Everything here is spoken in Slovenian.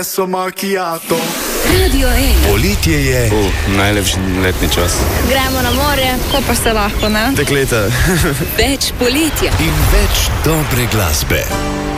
So macchiato. Radio 1. Poletje je. Najlepši letni čas. Gremo na morje, ko pa se lahko, ne? Dekleta. Več poletja. In več dobre glasbe.